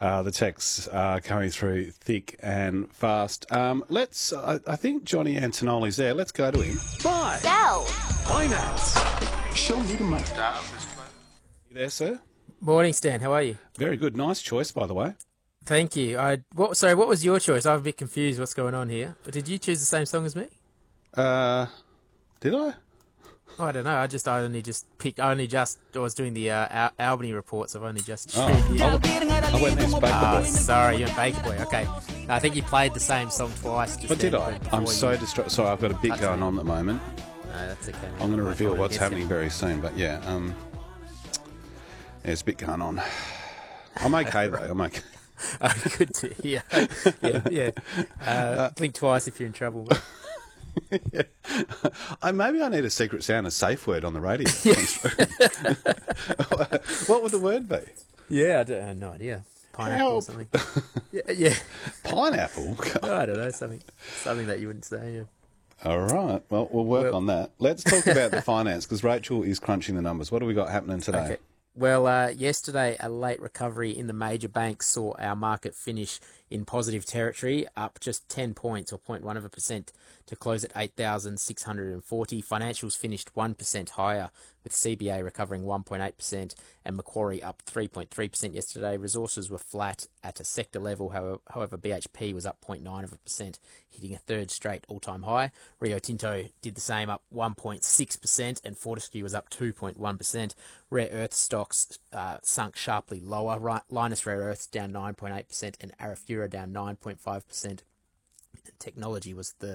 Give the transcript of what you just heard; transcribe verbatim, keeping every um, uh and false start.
Uh, the texts are coming through thick and fast. Um, let's. I, I think Johnny Antonoli's there. Let's go to him. Buy. Sell. Finance. Show me the money. You there, sir? Morning, Stan. How are you? Very good. Nice choice, by the way. Thank you. I what? Sorry, what was your choice? I'm a bit confused. What's going on here? But did you choose the same song as me? Uh, did I? Oh, I don't know. I just I only just picked. I only just I was doing the uh, Al- Albany reports. I've only just. Oh, tuned in. I, I went next Baker Ah, Boy. sorry, you're Baker Boy. Okay, no, I think you played the same song twice. Just But did then, I? before I'm you- so distracted. Sorry, I've got a bit That's going okay. on at the moment. No, that's okay. I'm going to I reveal thought what's I'd guess happening very soon. But yeah, um, yeah, there's a bit going on. I'm okay though. I'm okay. Oh, good to hear. Yeah, yeah. Uh, think twice if you're in trouble. yeah. I, maybe I need a secret sound, a safe word on the radio. What would the word be? Yeah, I, don't, I have no idea. Pineapple or Help. something. Yeah, yeah. Pineapple? I don't know, something something that you wouldn't say. Yeah. All right. Well, we'll work Well- on that. Let's talk about the finance because Rachel is crunching the numbers. What do we got happening today? Okay. Well, uh, yesterday, a late recovery in the major banks saw our market finish in positive territory, up just ten points or zero point one of a percent to close at eight thousand six hundred forty. Financials finished one percent higher, with C B A recovering one point eight percent and Macquarie up three point three percent yesterday. Resources were flat at a sector level, however, however B H P was up zero point nine of a percent, hitting a third straight all-time high. Rio Tinto did the same, up one point six percent, and Fortescue was up two point one percent. Rare earth stocks uh, sunk sharply lower. Ri- Linus Rare Earths down nine point eight percent and Arafura down nine point five percent. Technology was the